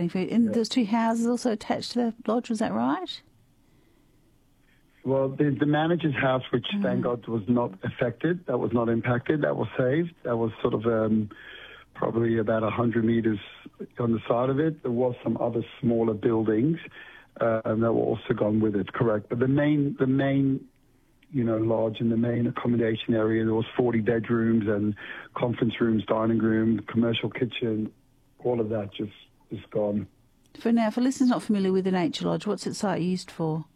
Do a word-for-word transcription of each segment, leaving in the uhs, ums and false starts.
exciting for you. And Yeah. there's two houses also attached to the lodge, was that right? Well, there's the manager's house, which Mm. thank God was not affected. That was not impacted. That was saved. That was sort of um, probably about one hundred metres on the side of it. There was some other smaller buildings uh, and that were also gone with it, correct. But the main, the main, you know, lodge and the main accommodation area, there was forty bedrooms and conference rooms, dining room, commercial kitchen, all of that just is gone. For now, for listeners not familiar with the Nature Lodge, what's its site used for?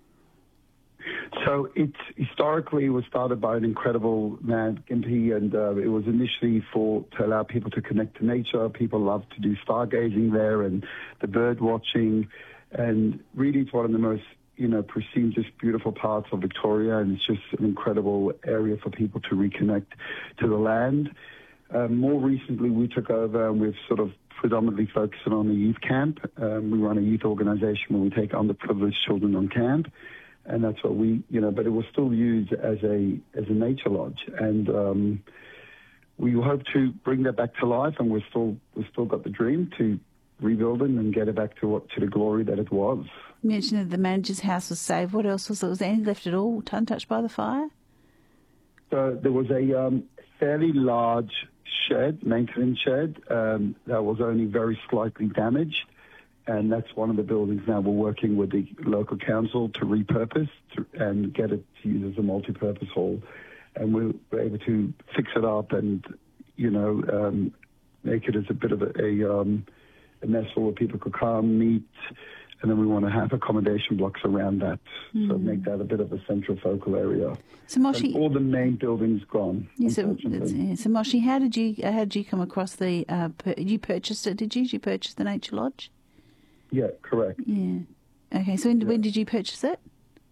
So it historically was started by an incredible man, Gimpy, and uh, it was initially for to allow people to connect to nature. People love to do stargazing there and the bird watching, and really it's one of the most, you know, pristine, just beautiful parts of Victoria, and it's just an incredible area for people to reconnect to the land. Um, more recently, we took over and we've sort of predominantly focusing on the youth camp. Um, we run a youth organisation where we take underprivileged children on camp. And that's what we, you know, but it was still used as a as a nature lodge, and um, we hope to bring that back to life. And we're still we've still got the dream to rebuild it and get it back to what to the glory that it was. You mentioned that the manager's house was saved. What else was there? Was there anything left at all untouched by the fire? So there was a um, fairly large shed, maintenance shed, um, that was only very slightly damaged. And that's one of the buildings now we're working with the local council to repurpose to, and get it to use as a multi-purpose hall. And we're, we're able to fix it up and, you know, um, make it as a bit of a, a, um, a nest hall where people could come, meet, and then we want to have accommodation blocks around that. Mm. So make that a bit of a central focal area. So Moshi, and all the main buildings gone. Yeah, so, yeah, so Moshi, how did you uh, how did you come across the? Uh, per, you purchased it? Did you? Did you purchase the Nature Lodge? Yeah, correct. Yeah. Okay. So when, yeah. when did you purchase it?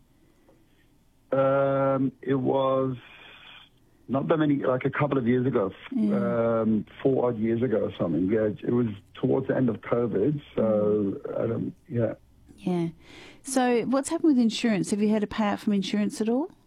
Um, it was not that many, like a couple of years ago, Yeah. um, four odd years ago or something. Yeah, it was towards the end of COVID. So I don't. Yeah. Yeah. So what's happened with insurance? Have you had a payout from insurance at all?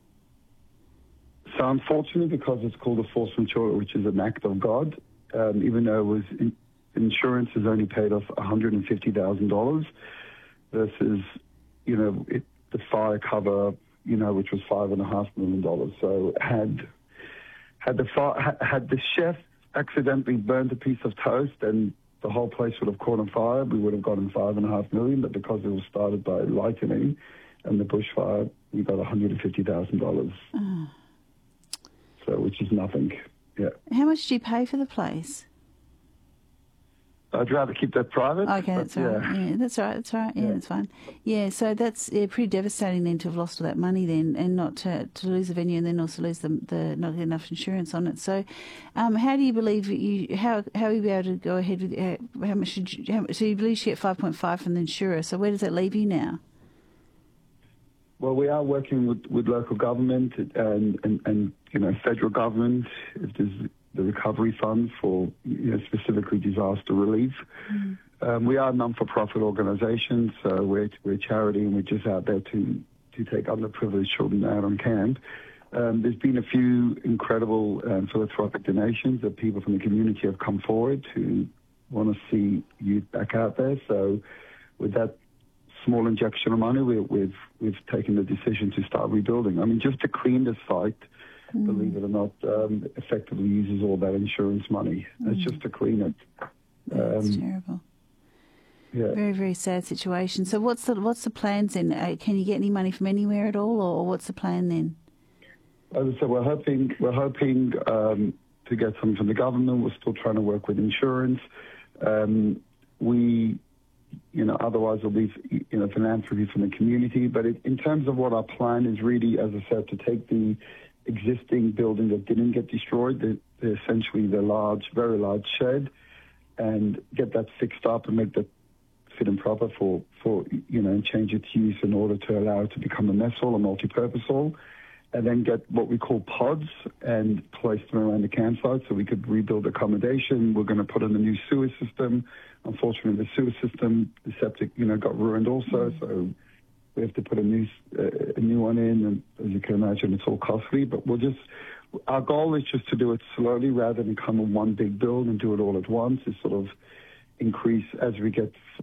So unfortunately, because it's called a force majeure, which is an act of God, um, even though it was in, insurance has only paid off one hundred fifty thousand dollars versus, you know, it, the fire cover, you know, which was five and a half million dollars. So had had the fire, had the chef accidentally burned a piece of toast and the whole place would have caught on fire, we would have gotten five and a half million. But because it was started by lightning and the bushfire, we got one hundred fifty thousand dollars. Oh. So, which is nothing. Yeah. How much did you pay for the place? I'd rather keep that private. Okay, that's all yeah. right. Yeah, that's all right. That's all right. Yeah, Yeah. that's fine. Yeah, so that's yeah, pretty devastating then to have lost all that money then, and not to, to lose the venue and then also lose the, the not get enough insurance on it. So, um, how do you believe you how how will you be able to go ahead with how, how much should you, how, so you believe you should get five point five from the insurer? So where does that leave you now? Well, we are working with, with local government and, and, and you know federal government. If there's the recovery fund for you know, specifically disaster relief. Mm. Um, we are a non-for-profit organisation, so we're, we're a charity and we're just out there to, to take underprivileged children out on camp. Um, there's been a few incredible um, philanthropic donations that people from the community have come forward to want to see youth back out there. So with that small injection of money, we, we've, we've taken the decision to start rebuilding. I mean, just to clean the site, Mm. believe it or not, um, effectively uses all that insurance money. Mm. It's just to clean it. That's um, terrible. Yeah. Very, very sad situation. So what's the what's the plans then? Uh, can you get any money from anywhere at all, or what's the plan then? As I said, we're hoping we're hoping um, to get some from the government. We're still trying to work with insurance. Um, we, you know, otherwise it'll be you know philanthropy from the community. But it, in terms of what our plan is, really, as I said, to take the existing building that didn't get destroyed, the, the essentially the large, very large shed, and get that fixed up and make that fit and proper for, for you know, and change its use in order to allow it to become a mess hall, a multi-purpose hall, and then get what we call pods and place them around the campsite so we could rebuild accommodation. We're going to put in a new sewer system. Unfortunately, the sewer system, the septic, you know, got ruined also, mm. so we have to put a new uh, a new one in, and as you can imagine, it's all costly. But we'll just our goal is just to do it slowly rather than come in one big build and do it all at once. Is sort of increase as we get